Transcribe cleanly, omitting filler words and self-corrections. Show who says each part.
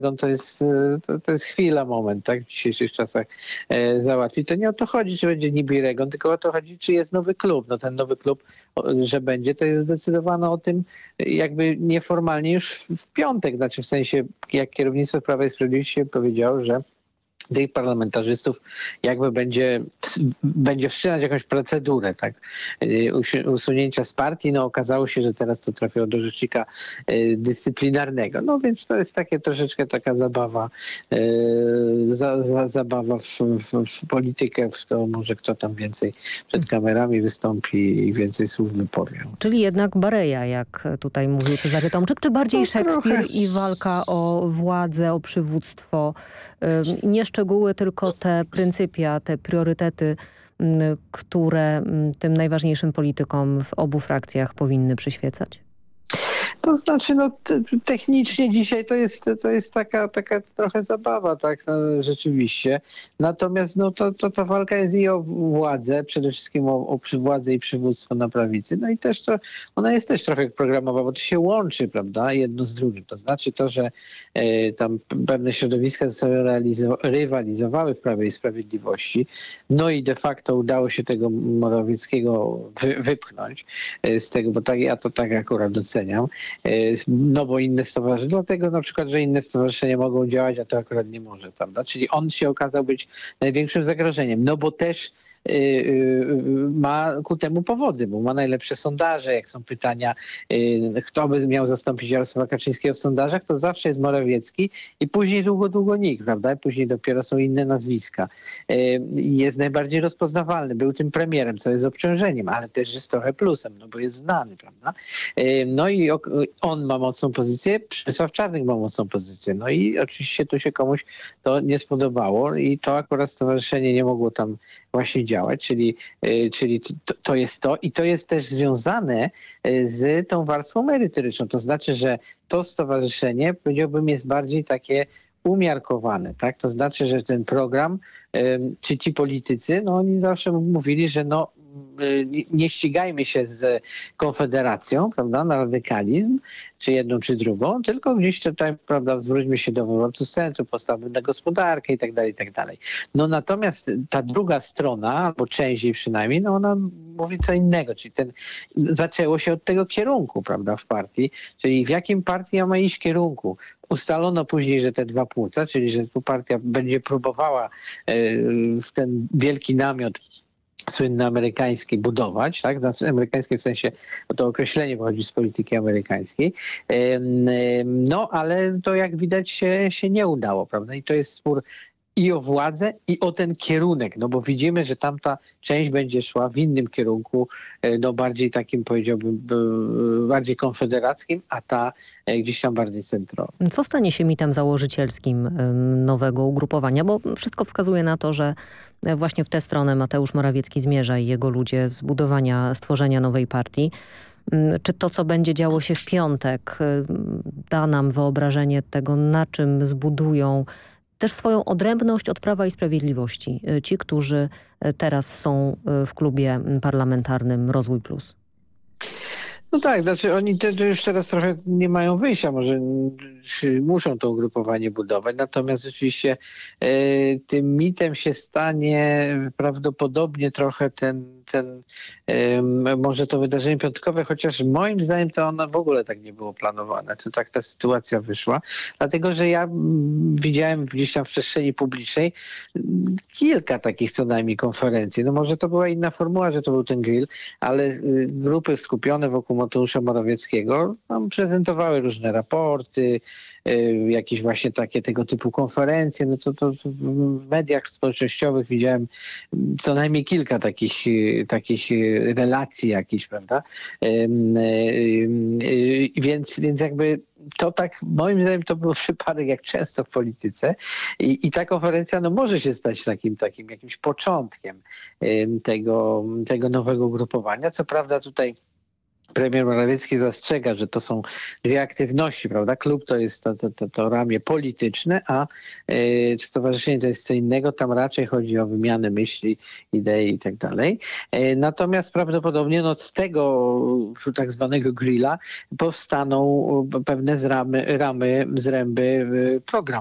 Speaker 1: to jest chwila, moment, tak, w dzisiejszych czasach załatwić. To nie o to chodzi, czy będzie niby Regon, tylko o to chodzi, czy jest nowy klub. No ten nowy klub, że będzie, to jest zdecydowano o tym jakby nieformalnie już w piątek, znaczy w sensie, jak kierownictwo Prawa i Sprawiedliwości powiedziało, że tych parlamentarzystów jakby będzie wszczynać jakąś procedurę, tak, usunięcia z partii. No okazało się, że teraz to trafiło do rzecznika dyscyplinarnego. No więc to jest takie troszeczkę taka zabawa, zabawa w politykę, w to może kto tam więcej przed kamerami wystąpi i więcej słów wypowie.
Speaker 2: Czyli jednak Bareja, jak tutaj mówił Cezary Tomczyk, czy bardziej Szekspir i walka o władzę, o przywództwo, nie szczegóły, tylko te pryncypia, te priorytety, które tym najważniejszym politykom w obu frakcjach powinny przyświecać?
Speaker 1: To znaczy, no technicznie dzisiaj to jest taka trochę zabawa, tak, no, rzeczywiście. Natomiast no ta walka jest i o władzę, przede wszystkim o władzę i przywództwo na prawicy. No i też ona jest też trochę programowa, bo to się łączy, prawda, jedno z drugim. To znaczy to, że tam pewne środowiska ze sobą rywalizowały w Prawie i Sprawiedliwości. No i de facto udało się tego Morawieckiego wypchnąć z tego, bo ja to tak akurat doceniam. No bo inne stowarzyszenia, dlatego na przykład, że inne stowarzyszenia mogą działać, a to akurat nie może, prawda? Czyli on się okazał być największym zagrożeniem, no bo też ma ku temu powody, bo ma najlepsze sondaże, jak są pytania, kto by miał zastąpić Jarosława Kaczyńskiego w sondażach, to zawsze jest Morawiecki i później długo nikt, prawda? I później dopiero są inne nazwiska. Jest najbardziej rozpoznawalny, był tym premierem, co jest obciążeniem, ale też jest trochę plusem, no bo jest znany, prawda? No i on ma mocną pozycję, Przemysław Czarnek ma mocną pozycję, no i oczywiście tu się komuś to nie spodobało i to akurat stowarzyszenie nie mogło tam właśnie działać, czyli to jest to i to jest też związane z tą warstwą merytoryczną. To znaczy, że to stowarzyszenie, powiedziałbym, jest bardziej takie umiarkowane, tak? To znaczy, że ten program, czy ci politycy, no oni zawsze mówili, że no nie ścigajmy się z Konfederacją, prawda, na radykalizm, czy jedną, czy drugą, tylko gdzieś tutaj, prawda, zwróćmy się do wyborców z centrum, postawmy na gospodarkę i tak dalej, i tak dalej. No natomiast ta druga strona, albo część jej przynajmniej, no ona mówi co innego, czyli zaczęło się od tego kierunku, prawda, w partii, czyli w jakim partia ma iść kierunku. Ustalono później, że te dwa płuca, czyli że tu partia będzie próbowała w ten wielki namiot słynny amerykański budować, tak? Znaczy amerykański w sensie, bo to określenie pochodzi z polityki amerykańskiej. No, ale to jak widać się nie udało, prawda? I to jest spór i o władzę, i o ten kierunek, no bo widzimy, że tamta część będzie szła w innym kierunku, no bardziej takim, powiedziałbym, bardziej konfederackim, a ta gdzieś tam bardziej centrowym.
Speaker 2: Co stanie się mitem założycielskim nowego ugrupowania? Bo wszystko wskazuje na to, że właśnie w tę stronę Mateusz Morawiecki zmierza i jego ludzie stworzenia nowej partii. Czy to, co będzie działo się w piątek, da nam wyobrażenie tego, na czym zbudują też swoją odrębność od Prawa i Sprawiedliwości, ci, którzy teraz są w klubie parlamentarnym Rozwój Plus?
Speaker 1: No tak, znaczy oni już teraz trochę nie mają wyjścia, może muszą to ugrupowanie budować, natomiast rzeczywiście tym mitem się stanie prawdopodobnie trochę może to wydarzenie piątkowe, chociaż moim zdaniem to ono w ogóle tak nie było planowane. To tak ta sytuacja wyszła. Dlatego, że ja widziałem gdzieś tam w przestrzeni publicznej kilka takich co najmniej konferencji. No może to była inna formuła, że to był ten grill, ale grupy skupione wokół Mateusza Morawieckiego tam prezentowały różne raporty, jakieś właśnie takie tego typu konferencje. No to w mediach społecznościowych widziałem co najmniej kilka takich relacji jakichś, prawda? Więc jakby to tak, moim zdaniem to był przypadek jak często w polityce i ta konferencja no może się stać takim jakimś początkiem tego nowego grupowania. Co prawda tutaj Premier Morawiecki zastrzega, że to są dwie aktywności, prawda? Klub to jest to ramię polityczne, a stowarzyszenie to jest co innego. Tam raczej chodzi o wymianę myśli, idei i tak dalej. Natomiast prawdopodobnie z tego tak zwanego grilla powstaną pewne zręby program